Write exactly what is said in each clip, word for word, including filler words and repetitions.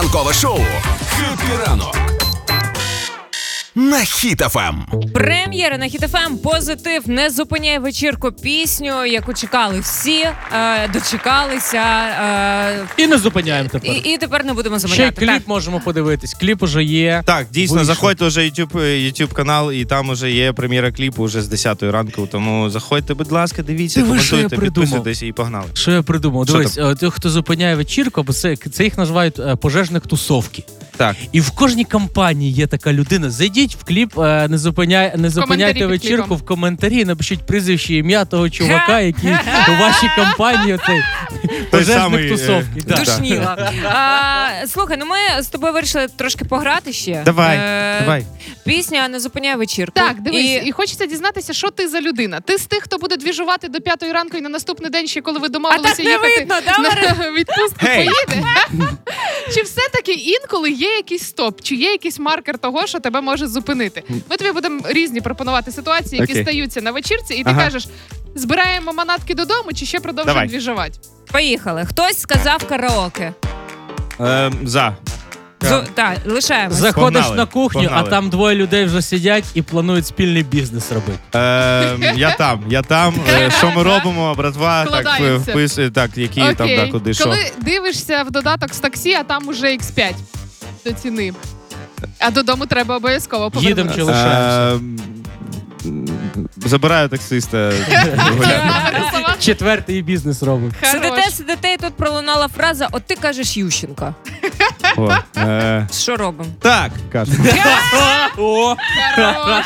Ранкове шоу «Хеппі ранок» на Хіт еф ем. Прем'єра на Хіт еф ем. Позитив не зупиняє вечірку, пісню, яку чекали всі, е, дочекалися. Е, І не зупиняємо тепер. і, і тепер не будемо Ще й зупиняти. кліп Так. можемо подивитись. Кліп уже є. Так, дійсно, Вийшов. заходьте вже YouTube, YouTube канал, і там уже є прем'єра кліпу вже з десятої ранку. Тому заходьте, будь ласка, дивіться, Диви, що я коментуйте, придумав. підписуйтесь і погнали. Що я придумав? Що Дивись, е, тих, хто зупиняє вечірку, бо це, це їх називають е, пожежник тусовки. Так. І в кожній компанії є така людина. Зайдіть в кліп, е, не, зупиняй, не зупиняйте під вечірку, кліпом. в коментарі напишіть прізвище, ім'я того чувака, який у вашій компанії цей пожежник самий, е, тусовки. Да. Душніла. А, слухай, ну ми з тобою вирішили трошки пограти ще. Давай, Е, давай. Пісня не зупиняє вечірку. Так, дивись, і... І... хочеться дізнатися, що ти за людина. Ти з тих, хто буде двіжувати до п'ятої ранку і на наступний день, ще коли ви А домовилися так не їхати видно, да, Марина? на відпустку, Гей! поїде? Чи все-таки інколи є якийсь стоп, чи є якийсь маркер того, що тебе може зупинити? Ми тобі будемо різні пропонувати ситуації, які Окей. стаються на вечірці, і ти Ага. кажеш, збираємо манатки додому, чи ще продовжуємо Давай. двіжувати? Поїхали. Хтось сказав караоке. Е, за. Зу... Так, лишаємось. Заходиш Погнали, на кухню, погнали. а там двоє людей вже сидять і планують спільний бізнес робити. Е, я там, я там. Е, що ми робимо, братва? Так, Вкладаємося. вписує, так, які там, Окей. да, куди, що. Коли дивишся в додаток з таксі, а там уже ікс п'ять до ціни. А додому треба обов'язково Їдемо повернутися. чи лишаємося? Е, м, забираю таксиста. гуляти. Четвертий бізнес робить. Сидите, сидите, і тут пролунала фраза «От ти кажеш Ющенка». О, е, Що робимо? Так, кажу. О, Хорош.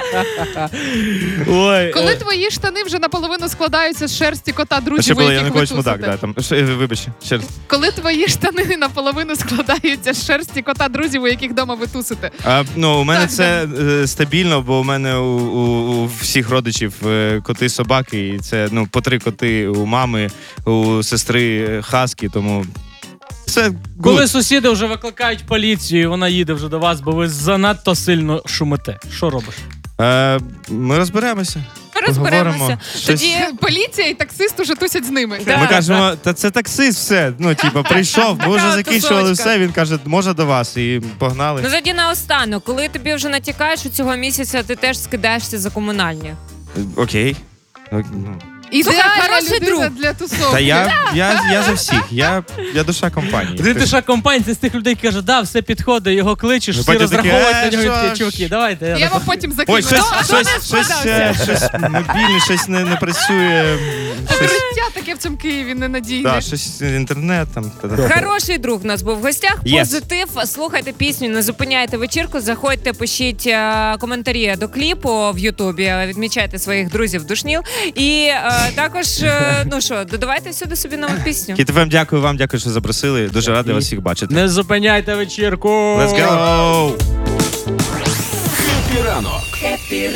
ой, Коли е, твої штани вже наполовину складаються з шерсті кота А ще друзів, у було яких ви Янукович Мудак, тусите. да, там. Ще, е, Вибач, ще раз. Коли твої штани наполовину складаються з шерсті кота друзів, у яких дома ви тусите. А, ну, у мене Так, це е, стабільно, бо у мене у, у, у всіх родичів е, коти собаки, і це ну по три коти у мами, у сестри е, хаски, тому це коли гуд. сусіди вже викликають поліцію, і вона їде вже до вас, бо ви занадто сильно шумите. Що робиш? Е, ми розберемося. Розберемося. Поговоримо. Тоді Щось- Поліція і таксист уже тусять з ними. Да. Ми кажемо, та це таксист, все. Ну, типу, прийшов, ми вже Така закінчували тусовочка. все. Він каже, може до вас, і погнали. Ну, тоді наостанок, коли тобі вже натякаєш, що цього місяця ти теж скидаєшся за комунальні. Окей. Ну, Ідеальна хороший людина друг. для тусовки. Та я, я, я за всіх, я, я душа компанії. Ти душа компанії, це з тих людей, які каже, да, все підходить, його кличеш, Ну, всі потім такі, розраховують «Е, на нього, і що такі, ж?» чуваки, давайте. я Я так- вам потім закину. Ой, щось, Хто- щось, хто не щось, складався? е, щось мобільне, щось не, не працює. Щось, Покриття таке в цьому Києві ненадійне. да, щось інтернет там. та-та-та. Хороший друг у нас був в гостях. Yes. Позитив. Слухайте пісню, не зупиняйте вечірку. Заходьте, пишіть е, коментарі до кліпу в Ютубі, відмічайте своїх друзів душніл. І е, також, е, ну що, додавайте всюди собі нову пісню. Хіт еф ем, дякую вам, дякую, що запросили. Дуже радий вас всіх бачити. Не зупиняйте вечірку. Let's go! «Хеппі ранок»